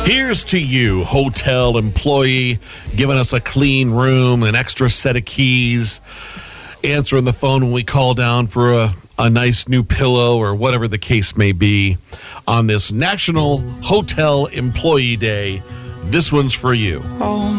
Here's to you, hotel employee, giving us a clean room, an extra set of keys, answering the phone when we call down for a nice new pillow or whatever the case may be on this National Hotel Employee Day. This one's for you. Oh.